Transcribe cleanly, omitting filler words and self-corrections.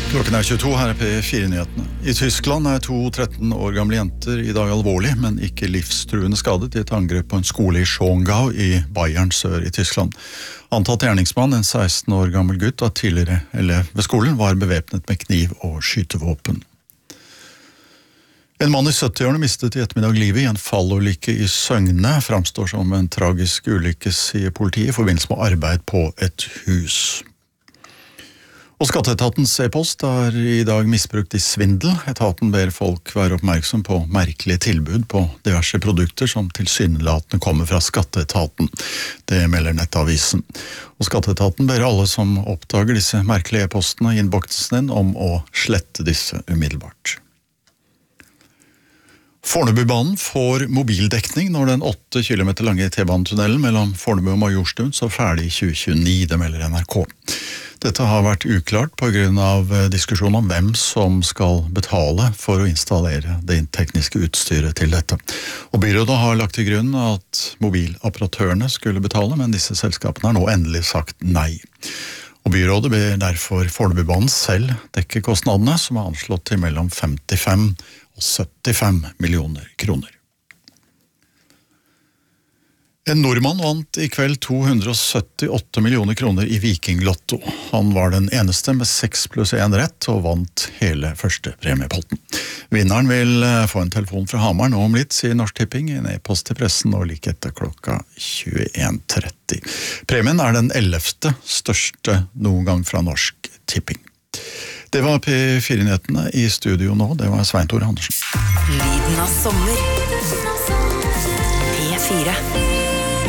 Klokken 22, her P4-nyhetene. I Tyskland 2 13 år gamle jenter i dag alvorlig, men ikke livstruende skadet i et angrep på en skole i Schongau i Bayern sør i Tyskland. Antatt gjerningsmann, en 16 år gammel gutt og tidligere elev ved skolen, var bevæpnet med kniv og skytevåpen. En mann i 70-årene mistet i ettermiddag livet i en fallulykke i Søgne, framstår som en tragisk ulykke, sier politiet, i forbindelse med arbeid på et hus. Og Skatteetatens e-post i dag misbrukt i svindel. Etaten ber folk være oppmerksom på merkelige tilbud på diverse produkter som tilsynelatende kommer fra Skatteetaten. Det melder Nettavisen. Og Skatteetaten ber alle som oppdager disse merkelige e-postene i innboksen din om å slette disse umiddelbart. Fornebubanen får mobildekning når den 8 kilometer lange T-banetunnelen mellom Fornebu og Majorstuen står ferdig i 2029, det melder NRK. Dette har vært uklart på grunn av diskusjon om hvem som skal betale for å installere det tekniske utstyret til dette. Og byrådet har lagt til grunn at mobiloperatørene skulle betale, men disse selskapene har nå endelig sagt nei. Og byrådet ber derfor Fornebubanen selv dekke kostnadene, som er anslått til mellom 55 og 75 millioner kroner. En nordmann vant i kveld 278 millioner kroner i Viking-lotto. Han var den eneste med 6+1 rett og vant hele første premiepotten. Vinneren vil få en telefon fra Hamar nå om litt, sier Norsk Tipping i en e-post til pressen og like etter klokka 21:30. Premien er den 11. største noen gang fra Norsk Tipping. Det var P4-nyhetene. I studio nå, det var Svein Tore Andersen. Lyden av sommer. P4.